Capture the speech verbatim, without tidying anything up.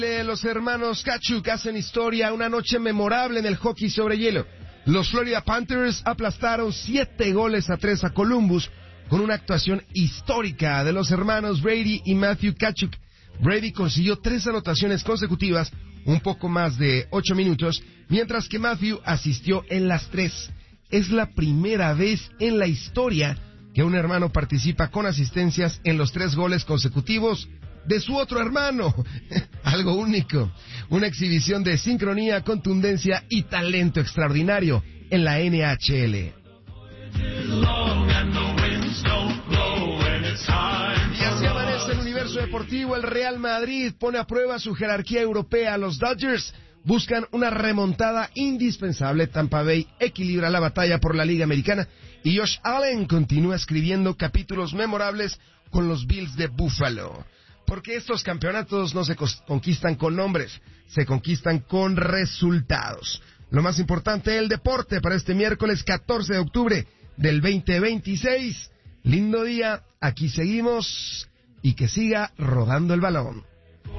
Los hermanos Tkachuk hacen historia, una noche memorable en el hockey sobre hielo. Los Florida Panthers aplastaron siete goles a tres a Columbus con una actuación histórica de los hermanos Brady y Matthew Tkachuk. Brady consiguió tres anotaciones consecutivas, un poco más de ocho minutos, mientras que Matthew asistió en las tres. Es la primera vez en la historia que un hermano participa con asistencias en los tres goles consecutivos de su otro hermano. Algo único. Una exhibición de sincronía, contundencia y talento extraordinario en la N H L. Y así amanece el universo deportivo. El Real Madrid pone a prueba su jerarquía europea. Los Dodgers buscan una remontada indispensable. Tampa Bay equilibra la batalla por la Liga Americana. Y Josh Allen continúa escribiendo capítulos memorables con los Bills de Buffalo. Porque estos campeonatos no se conquistan con nombres, se conquistan con resultados. Lo más importante del deporte para este miércoles catorce de octubre del veinte veintiséis. Lindo día, aquí seguimos y que siga rodando el balón.